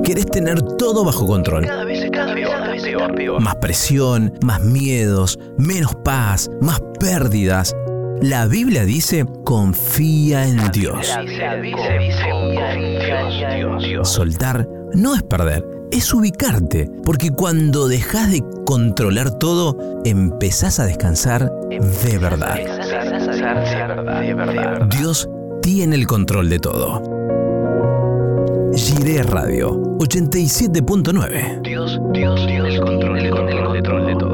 Querés tener todo bajo control. Cada vez peor. Más presión, más miedos, menos paz, más pérdidas. La Biblia dice, confía en Dios. Soltar no es perder, es ubicarte, porque cuando dejas de controlar todo, empezás a descansar de verdad. Dios tiene el control de todo. Jiré Radio 87.9. Dios tiene el control de todo.